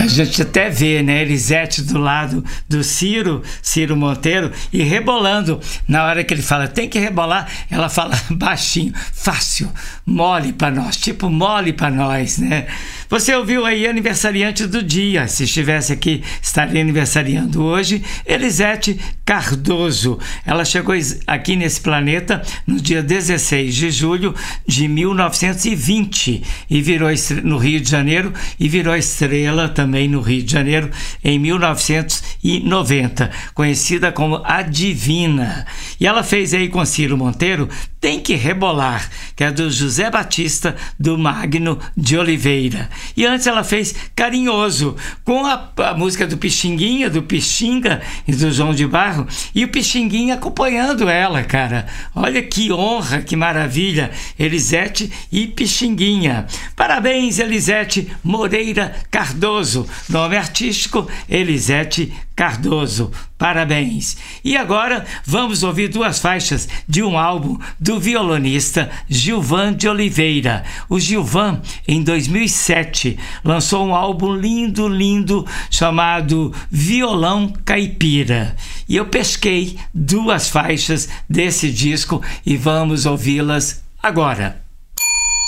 gente até vê, né, Elisete do lado do Ciro Monteiro, e rebolando. Na hora que ele fala, tem que rebolar, ela fala baixinho, fácil, mole para nós, tipo mole para nós, né? Você ouviu aí aniversariante do dia, se estivesse aqui, estaria aniversariando hoje, Elisete Cardoso. Ela chegou aqui nesse planeta no dia 16 de julho de 1920 e virou no Rio de Janeiro, e virou estrela também no Rio de Janeiro em 1990, conhecida como a Divina. E ela fez aí com Ciro Monteiro Tem que Rebolar, que é do José Batista do Magno de Oliveira. E antes ela fez Carinhoso, com a música do Pixinguinha, do Pixinga e do João de Barro, e o Pixinguinha acompanhando ela, cara. Olha que honra, que maravilha, Elisete e Pixinguinha. Parabéns, Elisete Moreira Cardoso, nome artístico Elisete Cardoso. Parabéns. E agora vamos ouvir duas faixas de um álbum do violonista Gilvan de Oliveira. O Gilvan, em 2007, lançou um álbum lindo chamado Violão Caipira. E eu pesquei duas faixas desse disco e vamos ouvi-las agora.